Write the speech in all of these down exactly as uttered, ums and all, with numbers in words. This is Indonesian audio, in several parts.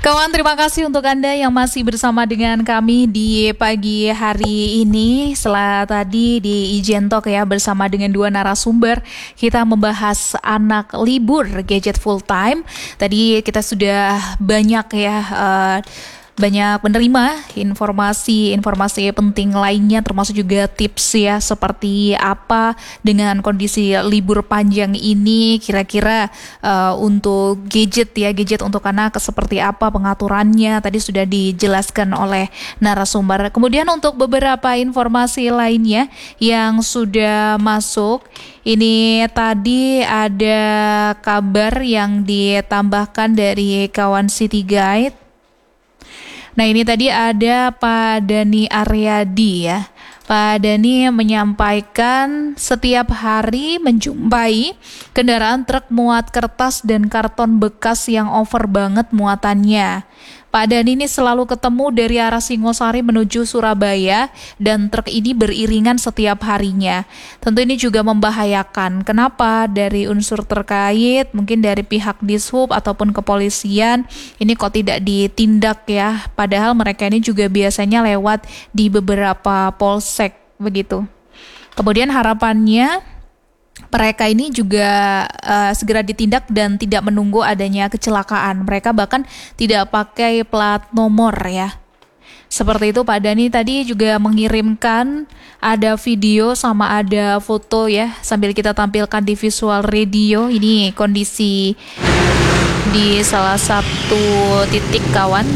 Kawan, terima kasih untuk Anda yang masih bersama dengan kami di pagi hari ini. Setelah tadi di Ijen Talk ya bersama dengan dua narasumber, kita membahas anak libur gadget full time. Tadi kita sudah banyak ya uh, banyak menerima informasi-informasi penting lainnya, termasuk juga tips ya seperti apa dengan kondisi libur panjang ini kira-kira uh, untuk gadget ya gadget untuk anak seperti apa pengaturannya tadi sudah dijelaskan oleh narasumber. Kemudian untuk beberapa informasi lainnya yang sudah masuk, ini tadi ada kabar yang ditambahkan dari kawan City Guide. Nah, ini tadi ada Pak Dani Aryadi ya. Pak Dani menyampaikan setiap hari menjumpai kendaraan truk muat kertas dan karton bekas yang over banget muatannya. Pak Dani ini selalu ketemu dari arah Singosari menuju Surabaya dan truk ini beriringan setiap harinya. Tentu ini juga membahayakan. Kenapa? Dari unsur terkait, mungkin dari pihak Dishub ataupun kepolisian, ini kok tidak ditindak ya. Padahal mereka ini juga biasanya lewat di beberapa polsek begitu. Kemudian harapannya mereka ini juga uh, segera ditindak dan tidak menunggu adanya kecelakaan. Mereka bahkan tidak pakai plat nomor ya. Seperti itu Pak Dani tadi juga mengirimkan ada video sama ada foto ya. Sambil kita tampilkan di visual radio. Ini kondisi di salah satu titik kawan.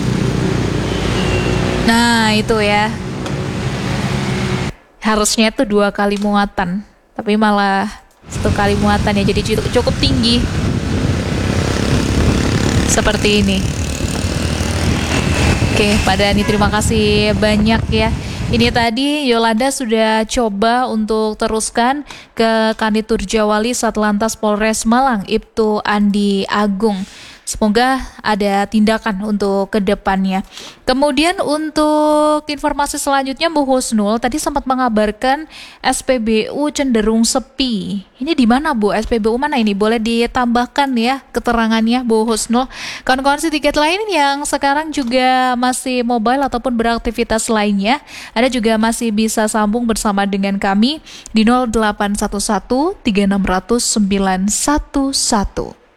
Nah itu ya. Harusnya itu dua kali muatan. Tapi malah satu kali muatan ya, jadi cukup, cukup tinggi seperti ini. Oke, Pak Dani terima kasih banyak ya. Ini tadi Yolanda sudah coba untuk teruskan ke Kanit Turjawali Satlantas Polres Malang, Ibtu Andi Agung. Semoga ada tindakan untuk kedepannya. Kemudian untuk informasi selanjutnya Bu Husnul tadi sempat mengabarkan S P B U cenderung sepi. Ini di mana Bu? S P B U mana ini? Boleh ditambahkan ya keterangannya Bu Husnul. Kawan-kawan si tiket lain yang sekarang juga masih mobile ataupun beraktivitas lainnya, Anda juga masih bisa sambung bersama dengan kami di nol delapan satu satu tiga enam nol nol sembilan satu satu.